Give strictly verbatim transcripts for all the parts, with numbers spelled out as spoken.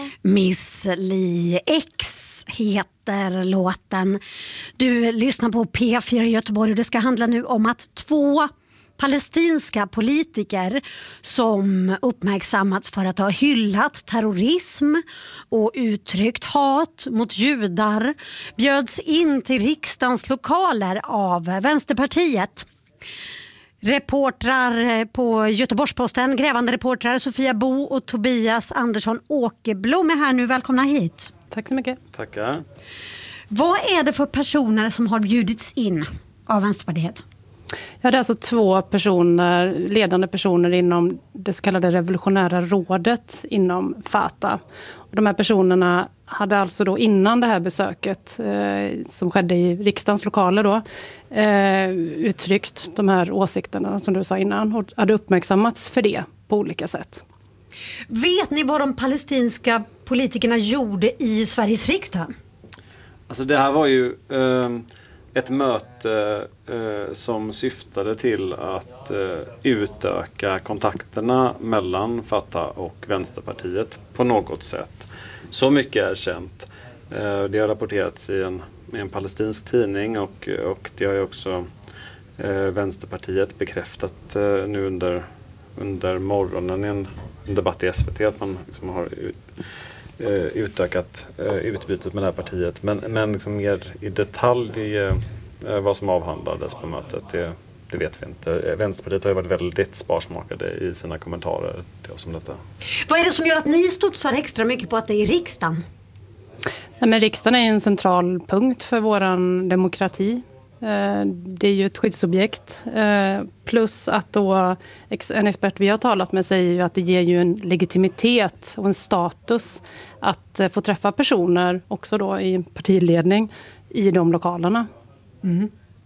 Miss Li X heter låten. Du lyssnar på P fyra Göteborg och det ska handla nu om att två palestinska politiker som uppmärksammats för att ha hyllat terrorism och uttryckt hat mot judar bjöds in till riksdagens lokaler av Vänsterpartiet. Reportrar på Göteborgs-Posten, grävande reportrar Sofia Bo och Tobias Andersson Åkerblom är här nu. Välkomna hit. Tack så mycket. Tackar. Vad är det för personer som har bjudits in av Vänsterpartiet? Ja, det är alltså två personer, ledande personer inom det så kallade revolutionära rådet inom Fatah. Och de här personerna hade alltså då innan det här besöket eh, som skedde i riksdagens lokaler då eh, uttryckt de här åsikterna som du sa innan och hade uppmärksammats för det på olika sätt. Vet ni vad de palestinska politikerna gjorde i Sveriges riksdag? Alltså det här var ju eh, ett möte eh, som syftade till att eh, utöka kontakterna mellan Fatah och Vänsterpartiet på något sätt. Så mycket är känt. Eh, det har rapporterats i en, i en palestinsk tidning och, och det har ju också eh, Vänsterpartiet bekräftat eh, nu under, under morgonen i en, en debatt i S V T att man liksom har uh, utökat uh, utbytet med det här partiet. Men, men liksom mer i detalj uh, vad som avhandlades på mötet, det, det vet vi inte. Vänsterpartiet har ju varit väldigt sparsmakade i sina kommentarer till oss om detta. Vad är det som gör att ni studsar extra mycket på att det är riksdagen? Ja, men riksdagen är en central punkt för våran demokrati. Det är ju ett skyddsobjekt. Plus att då en expert vi har talat med säger ju att det ger ju en legitimitet och en status att få träffa personer också då i partiledning i de lokalerna. Mm.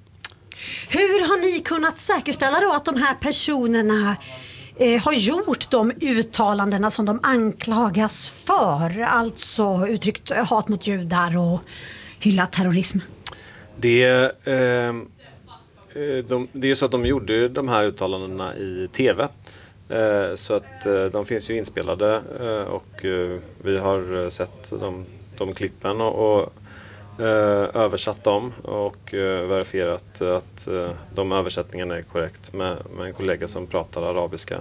Hur har ni kunnat säkerställa då att de här personerna eh, har gjort de uttalandena som de anklagas för? Alltså uttryckt hat mot judar och hyllat terrorism. Det, eh, de, det är så att de gjorde de här uttalandena i tv. Eh, så att eh, de finns ju inspelade eh, och eh, vi har sett de, de klippen och, och eh, översatt dem och eh, verifierat att eh, de översättningarna är korrekt med, med en kollega som pratar arabiska.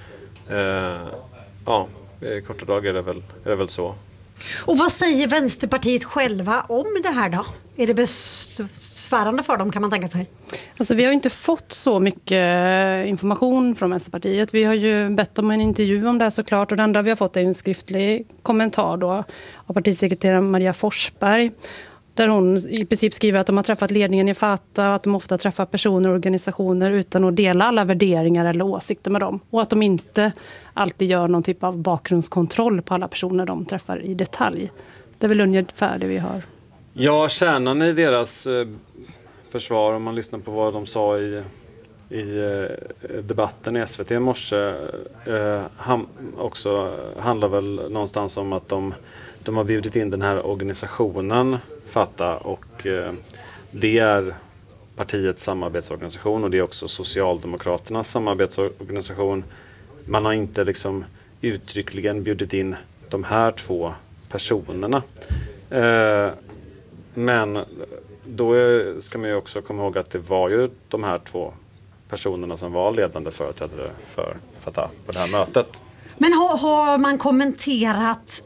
Eh, ja, i korta drag är det väl, är det väl så. Och vad säger Vänsterpartiet själva om det här då? Är det besvärande för dem kan man tänka sig? Alltså vi har inte fått så mycket information från Vänsterpartiet. Vi har ju bett om en intervju om det här såklart och det enda vi har fått är en skriftlig kommentar då av partisekreterare Maria Forsberg. Där hon i princip skriver att de har träffat ledningen i Fatah och att de ofta träffar personer och organisationer utan att dela alla värderingar eller åsikter med dem. Och att de inte alltid gör någon typ av bakgrundskontroll på alla personer de träffar i detalj. Det är väl ungefär det vi har. Ja, kärnan i deras eh, försvar, om man lyssnar på vad de sa i, i eh, debatten i S V T i morse, eh, ham, också handlar väl någonstans om att de, de har bjudit in den här organisationen Fatah och eh, det är partiets samarbetsorganisation och det är också Socialdemokraternas samarbetsorganisation. Man har inte liksom uttryckligen bjudit in de här två personerna. Eh, men då ska man ju också komma ihåg att det var ju de här två personerna som var ledande företrädare för Fatah på det här mötet. Men har, har man kommenterat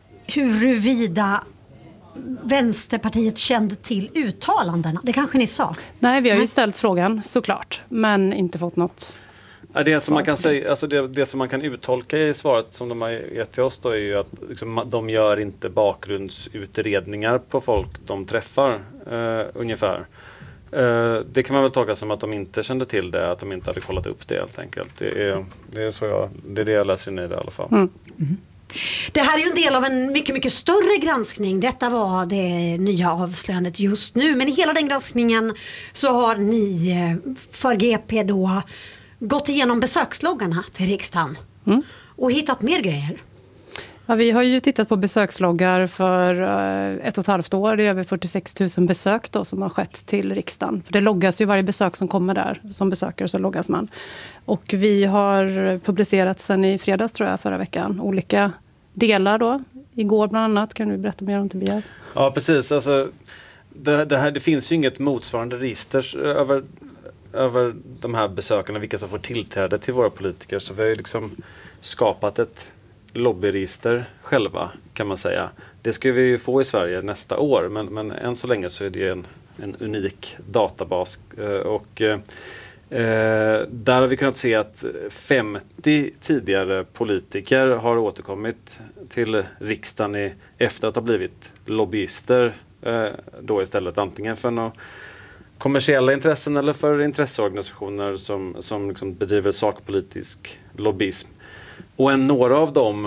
huruvida Vänsterpartiet kände till uttalandena? Det kanske ni sa. Nej, vi har ju ställt frågan såklart, men inte fått något. Det som man kan säga, alltså det, det som man kan uttolka i svaret som de har gett till oss då är ju att liksom, de gör inte bakgrundsutredningar på folk de träffar eh, ungefär. Eh, det kan man väl tolka som att de inte kände till det, att de inte hade kollat upp det helt enkelt. Det är, det är, så jag, det, är det jag läser in i det i alla fall. Mm. Mm. Det här är ju en del av en mycket, mycket större granskning. Detta var det nya avslöjandet just nu. Men i hela den granskningen så har ni för G P då gått igenom besöksloggarna till riksdagen mm. och hittat mer grejer. Ja, vi har ju tittat på besöksloggar för ett och ett halvt år. Det är över fyrtiosex tusen besök då som har skett till riksdagen. För det loggas ju varje besök som kommer där. Som besökare så loggas man. Och vi har publicerat sen i fredags tror jag förra veckan olika delar då igår bland annat. Kan du berätta mer om, Tobias? Ja, precis. Alltså, det, det, här, det finns ju inget motsvarande register över, över de här besökarna, vilka som får tillträde till våra politiker. Så vi har ju liksom skapat ett lobbyregister själva, kan man säga. Det ska vi ju få i Sverige nästa år, men, men än så länge så är det en, en unik databas. Och eh, där har vi kunnat se att femtio tidigare politiker har återkommit till riksdagen i, efter att ha blivit lobbyister eh, då istället, antingen för några kommersiella intressen eller för intresseorganisationer som, som liksom bedriver sakpolitisk lobbyism. Och en, några av dem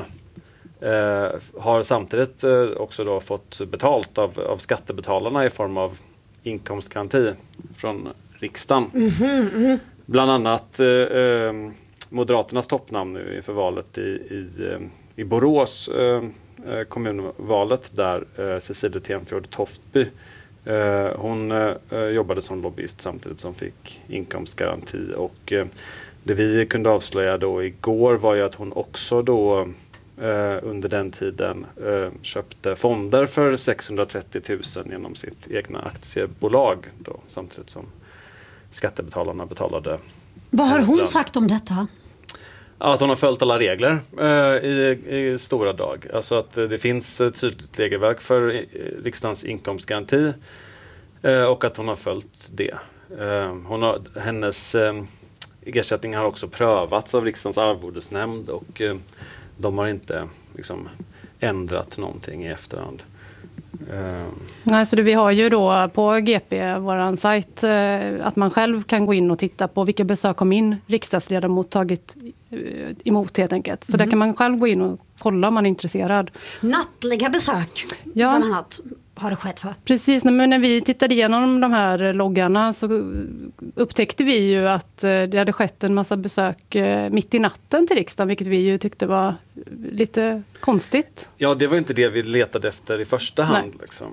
eh, har samtidigt eh, också då fått betalt av, av skattebetalarna i form av inkomstgaranti från riksdagen. Mm-hmm, mm. Bland annat eh, Moderaternas toppnamn nu inför valet i, i, i Borås eh, kommunvalet, där eh, Cecilia Tenfjord Toftby eh, hon eh, jobbade som lobbyist samtidigt som fick inkomstgaranti. Och eh, det vi kunde avslöja då igår var ju att hon också då eh, under den tiden eh, köpte fonder för sexhundratrettio tusen genom sitt egna aktiebolag då, samtidigt som skattebetalarna betalade. Vad har hon lön. sagt om detta? Att hon har följt alla regler eh, i, i stora drag. Alltså att eh, det finns ett tydligt regelverk för eh, riksdagens inkomstgaranti eh, och att hon har följt det. Eh, hon har, hennes eh, ersättning har också prövats av riksdagens arvodesnämnd och eh, de har inte liksom ändrat någonting i efterhand. Uh. Nej, så det, vi har ju då på G P, våran sajt, att man själv kan gå in och titta på vilka besök har min riksdagsledamot tagit emot helt enkelt. Så mm. där kan man själv gå in och kolla om man är intresserad. Nattliga besök, ja. Bland annat har det skett för. Precis, men när vi tittade igenom de här loggarna så upptäckte vi ju att det hade skett en massa besök mitt i natten till riksdagen, vilket vi ju tyckte var lite konstigt. Ja, det var inte det vi letade efter i första hand. Liksom.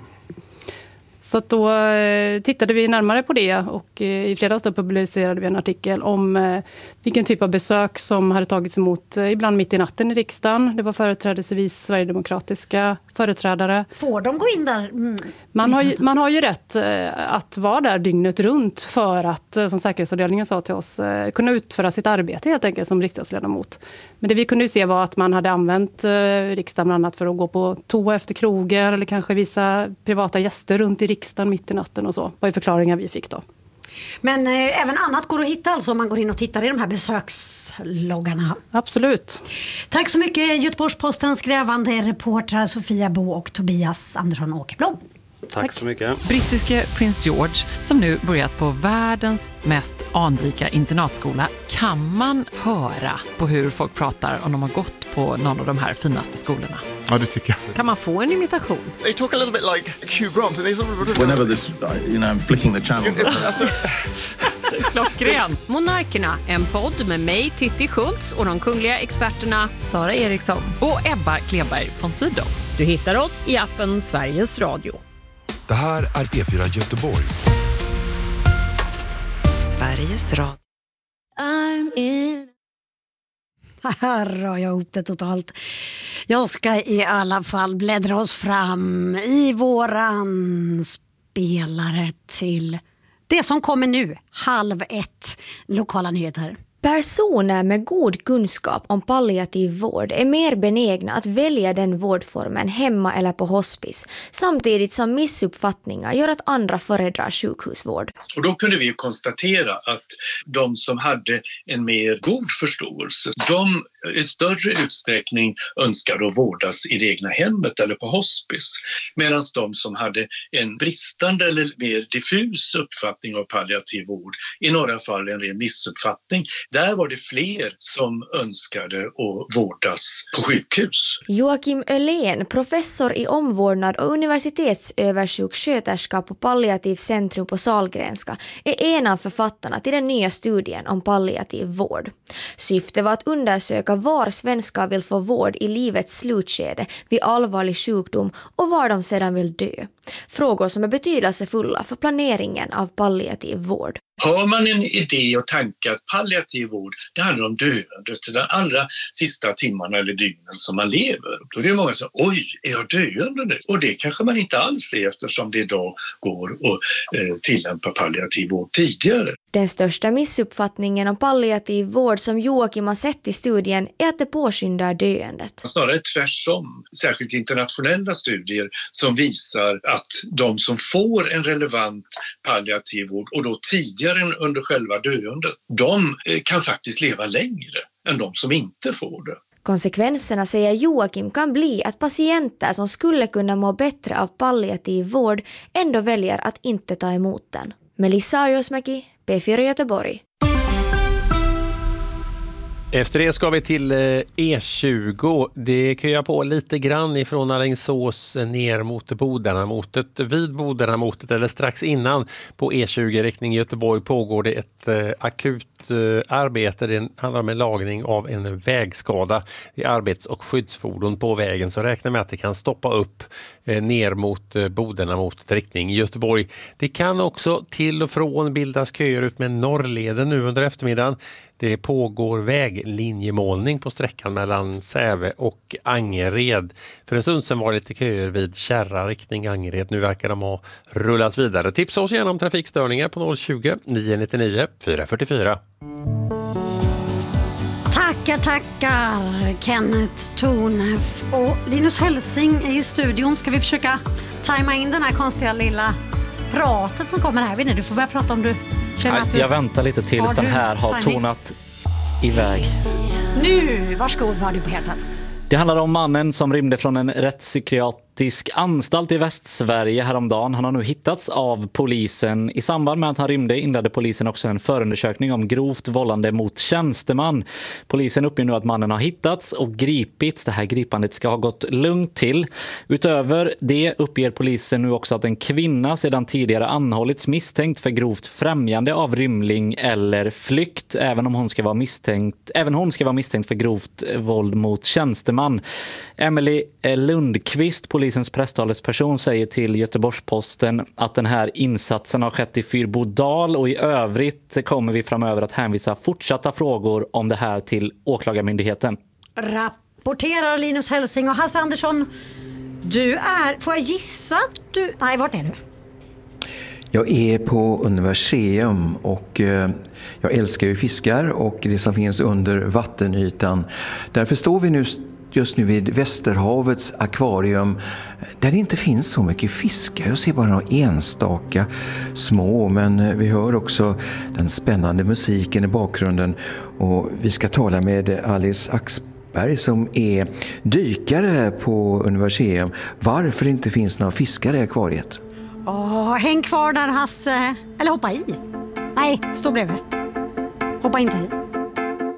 Så att då tittade vi närmare på det och i fredags då publicerade vi en artikel om vilken typ av besök som hade tagits emot ibland mitt i natten i riksdagen. Det var företrädesvis sverigedemokratiska företrädare. Får de gå in där? Mm. Man har, ju, man har ju rätt att vara där dygnet runt för att, som säkerhetsavdelningen sa till oss, kunna utföra sitt arbete helt enkelt som riksdagsledamot. Men det vi kunde ju se var att man hade använt riksdagen bland annat för att gå på toa efter krogar eller kanske visa privata gäster runt i riksdagen mitt i natten och så. Vad är förklaringar vi fick då? Men eh, även annat går att hitta alltså om man går in och tittar i de här besöksloggarna. Absolut. Tack så mycket Göteborgs-Postens grävande reportrar Sofia Bo och Tobias Andersson Åkerblom. Tack, Tack så mycket. Brittiske prins George som nu börjat på världens mest anrika internatskola. Kan man höra på hur folk pratar om de har gått på någon av de här finaste skolorna? Ja, det tycker jag. Kan man få en imitation? They talk a little bit like Hugh Grant. And they... Whenever this, you know, I'm flicking the channels. Klockren. Monarkerna, en podd med mig, Titti Schultz, och de kungliga experterna Sara Eriksson och Ebba Kleberg von Sydow. Du hittar oss i appen Sveriges Radio. Det här är P fyra Göteborg. Sveriges Radio. I'm in. Här har jag ihop det totalt. Jag ska i alla fall bläddra oss fram i våran spelare till det som kommer nu, halv ett, lokala nyheter. Personer med god kunskap om palliativ vård är mer benägna att välja den vårdformen hemma eller på hospice, samtidigt som missuppfattningar gör att andra föredrar sjukhusvård. Och då kunde vi konstatera att de som hade en mer god förståelse, de i större utsträckning önskade att vårdas i det egna hemmet eller på hospice, medan de som hade en bristande eller mer diffus uppfattning av palliativ vård, i några fall en ren missuppfattning, där var det fler som önskade att vårdas på sjukhus. Joakim Öhlén, professor i omvårdnad och universitetsöversjuksköterska på Palliativ centrum på Sahlgrenska, är en av författarna till den nya studien om palliativ vård. Syftet var att undersöka var svenskar vill få vård i livets slutskede vid allvarlig sjukdom och var de sedan vill dö. Frågor som är betydelsefulla för planeringen av palliativ vård. Har man en idé och tanke att palliativ vård, det handlar om döendet, den allra sista timmarna eller dygnen som man lever. Då är det många som säger, oj, är jag döende nu? Och det kanske man inte alls är, eftersom det idag går att eh, tillämpa palliativ vård tidigare. Den största missuppfattningen om palliativ vård som Joakim har sett i studien är att det påskyndar döendet. Snarare tvärtom, särskilt internationella studier som visar att de som får en relevant palliativ vård och då tidigare än under själva döendet, de kan faktiskt leva längre än de som inte får det. Konsekvenserna, säger Joakim, kan bli att patienter som skulle kunna må bättre av palliativ vård ändå väljer att inte ta emot den. Melissa Ajosmäki, P fyra Göteborg. Efter det ska vi till E tjugo. Det köar på lite grann ifrån Alingsås ner mot Bodarnamotet. Vid Bodarnamotet eller strax innan på E tjugo riktning Göteborg pågår det ett eh, akut eh, arbete. Det handlar om en lagning av en vägskada. Det är arbets- och skyddsfordon på vägen, så räknar med att det kan stoppa upp eh, ner mot eh, Bodarnamotet riktning Göteborg. Det kan också till och från bildas köer ut med Norrleden nu under eftermiddagen. Det pågår väglinjemålning på sträckan mellan Säve och Angered. För en stund sedan var det lite köer vid Kärra riktning Angered. Nu verkar de ha rullat vidare. Tipsa oss gärna om trafikstörningar på noll tjugo, nio nittionio, fyra fyrtiofyra. Tackar, tackar Kenneth Tornef och Linus Helsing i studion. Ska vi försöka tajma in den här konstiga lilla pratet som kommer här? Vinner, du får börja prata om du känner att du... Jag väntar lite tills den här har timing? tonat iväg. Nu, varsågod, vad har du på hjärtat? Det handlar om mannen som rymde från en rättspsykiatrisk anstalt i Västsverige häromdagen. Han har nu hittats av polisen. I samband med att han rymde inledde polisen också en förundersökning om grovt vållande mot tjänsteman. Polisen uppger nu att mannen har hittats och gripits. Det här gripandet ska ha gått lugnt till. Utöver det uppger polisen nu också att en kvinna sedan tidigare anhållits misstänkt för grovt främjande av rymling eller flykt. Även om hon ska vara misstänkt, även hon ska vara misstänkt för grovt våld mot tjänsteman. Emily Lundqvist, polisens presstalesperson, säger till Göteborgs-Posten att den här insatsen har skett i Fyrbodal, och i övrigt kommer vi framöver att hänvisa fortsatta frågor om det här till åklagarmyndigheten. Rapporterar Linus Helsing. Och Hasse Andersson, du är, får jag gissa att du, nej, vart är du? Jag är på Universium och eh, jag älskar ju fiskar och det som finns under vattenytan. Därför står vi nu just nu vid Västerhavets akvarium där det inte finns så mycket fiskar. Jag ser bara några enstaka små, men vi hör också den spännande musiken i bakgrunden, och vi ska tala med Alice Axberg som är dykare på Universium. Varför det inte finns några fiskar i akvariet? Åh, häng kvar där, Hasse. Eller hoppa i. Nej, stå bredvid. Hoppa inte i.